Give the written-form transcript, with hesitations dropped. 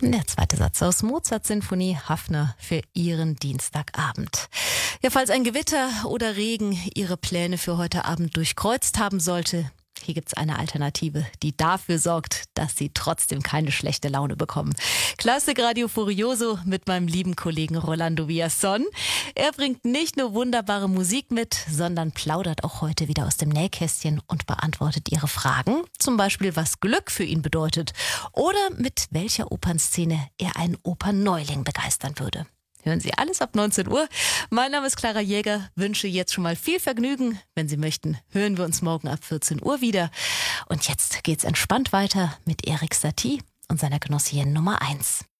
Der zweite Satz aus Mozarts Sinfonie Hafner für Ihren Dienstagabend. Ja, falls ein Gewitter oder Regen Ihre Pläne für heute Abend durchkreuzt haben sollte, hier gibt's eine Alternative, die dafür sorgt, dass Sie trotzdem keine schlechte Laune bekommen. Klassik Radio Furioso mit meinem lieben Kollegen Rolando Villazón. Er bringt nicht nur wunderbare Musik mit, sondern plaudert auch heute wieder aus dem Nähkästchen und beantwortet Ihre Fragen. Zum Beispiel, was Glück für ihn bedeutet oder mit welcher Opernszene er einen Opernneuling begeistern würde. Hören Sie alles ab 19 Uhr. Mein Name ist Clara Jäger, wünsche jetzt schon mal viel Vergnügen. Wenn Sie möchten, hören wir uns morgen ab 14 Uhr wieder. Und jetzt geht's entspannt weiter mit Erik Satie und seiner Genossin Nummer 1.